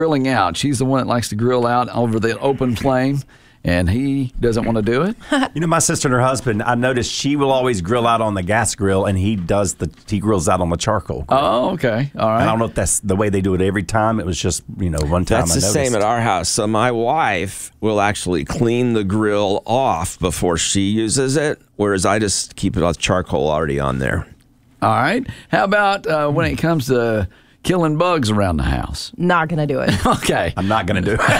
grilling out. She's the one that likes to grill out over the open flame, and he doesn't want to do it. My sister and her husband, I noticed she will always grill out on the gas grill, and he grills out on the charcoal grill. Oh, okay. All right. I don't know if that's the way they do it every time. It was just, one time That's the same at our house. So my wife will actually clean the grill off before she uses it, whereas I just keep it with charcoal already on there. All right. How about when it comes to killing bugs around the house? Not going to do it. Okay. I'm not going to do it.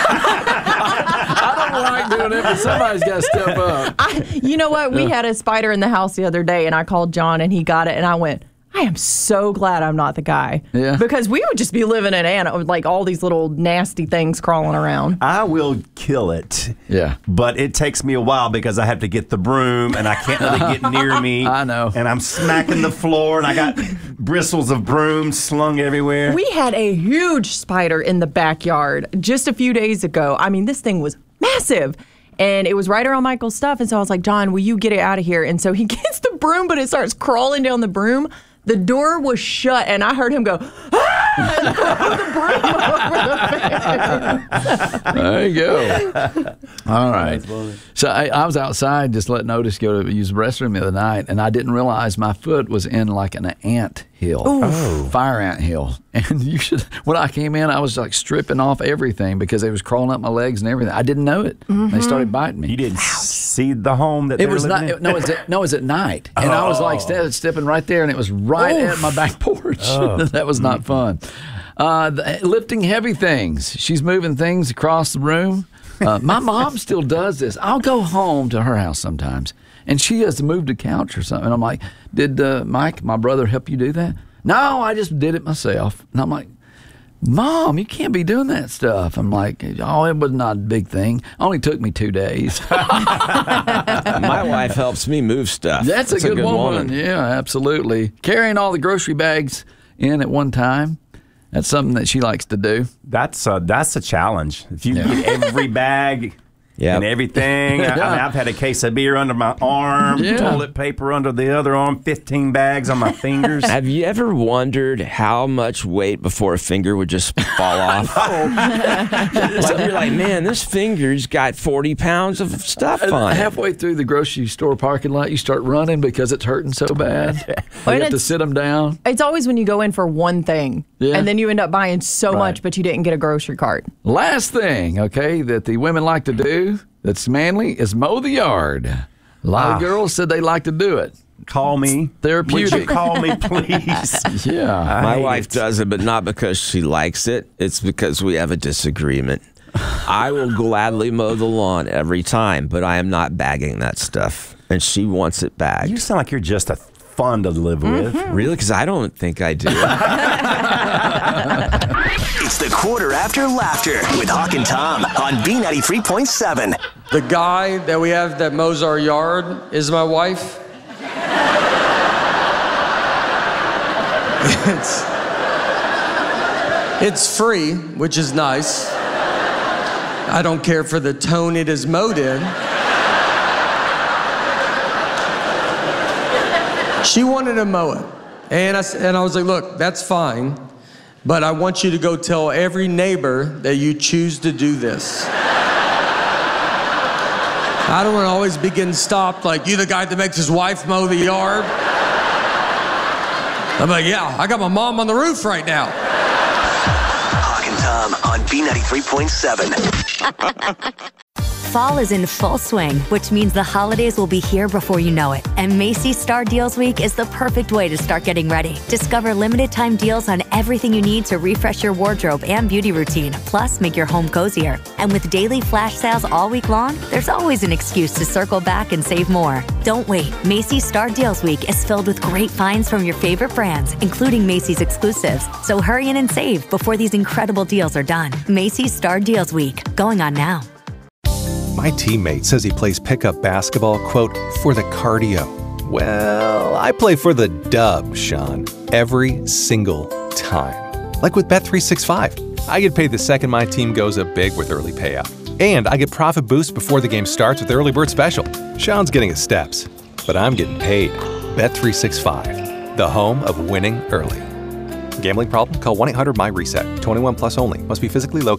I don't like doing it, but somebody's got to step up. You know what? We had a spider in the house the other day, and I called John, and he got it, and I went, I am so glad I'm not the guy. Yeah. Because we would just be living in like all these little nasty things crawling around. I will kill it. Yeah. But it takes me a while because I have to get the broom and I can't really get near me. I know. And I'm smacking the floor and I got bristles of broom slung everywhere. We had a huge spider in the backyard just a few days ago. I mean, this thing was massive. And it was right around Michael's stuff. And so I was like, John, will you get it out of here? And so he gets the broom, but it starts crawling down the broom. The door was shut, and I heard him go, ah! And throw the broom over the fence. There you go. All right. So I was outside just letting Otis go to use the restroom the other night, and I didn't realize my foot was in like an ant hill, fire ant hill. And when I came in, I was like stripping off everything because they was crawling up my legs and everything. I didn't know it. Mm-hmm. They started biting me. You didn't see the home that it was not. It was at night, and I was like stepping right there, and it was right at my back porch. That was not fun. Lifting heavy things. She's moving things across the room. My mom still does this. I'll go home to her house sometimes, and she has to move the couch or something. And I'm like, did Mike, my brother, help you do that? No, I just did it myself. And I'm like, Mom, you can't be doing that stuff. I'm like, it was not a big thing. Only took me 2 days. My wife helps me move stuff. That's a good woman. Yeah, absolutely. Carrying all the grocery bags in at one time. That's something that she likes to do. That's a challenge. If you get every bag and everything. I've had a case of beer under my arm, toilet paper under the other arm, 15 bags on my fingers. Have you ever wondered how much weight before a finger would just fall off? You're like, man, this finger's got 40 pounds of stuff on it. Halfway through the grocery store parking lot, you start running because it's hurting so bad. You have to sit them down. It's always when you go in for one thing, and then you end up buying so much, but you didn't get a grocery cart. Last thing, that the women like to do that's manly is mow the yard. A lot of girls said they like to do it. Call me. Therapeutic. Would you call me, please? Yeah. My wife does it, but not because she likes it. It's because we have a disagreement. I will gladly mow the lawn every time, but I am not bagging that stuff. And she wants it bagged. You sound like you're just fun to live with. Really? Because I don't think I do. It's the Quarter After Laughter with Hawk and Tom on B93.7. The guy that we have that mows our yard is my wife. It's free, which is nice. I don't care for the tone it is mowed in. She wanted to mow it. And I was like, look, that's fine, but I want you to go tell every neighbor that you choose to do this. I don't want to always be getting stopped like, you the guy that makes his wife mow the yard? I'm like, yeah, I got my mom on the roof right now. Hawk and Tom on B93.7. Fall is in full swing, which means the holidays will be here before you know it. And Macy's Star Deals Week is the perfect way to start getting ready. Discover limited time deals on everything you need to refresh your wardrobe and beauty routine, plus make your home cozier. And with daily flash sales all week long, there's always an excuse to circle back and save more. Don't wait. Macy's Star Deals Week is filled with great finds from your favorite brands, including Macy's exclusives. So hurry in and save before these incredible deals are done. Macy's Star Deals Week, going on now. My teammate says he plays pickup basketball, quote, for the cardio. Well, I play for the dub, Sean, every single time. Like with Bet365. I get paid the second my team goes up big with early payout. And I get profit boost before the game starts with Early Bird Special. Sean's getting his steps, but I'm getting paid. Bet365, the home of winning early. Gambling problem? Call 1-800-MY-RESET. 21 plus only. Must be physically located